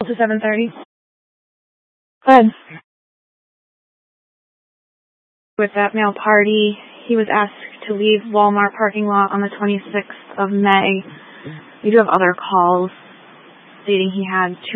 to 7:30. Good. With that male party, he was asked to leave Walmart parking lot on the 26th of May. We do have other calls stating he had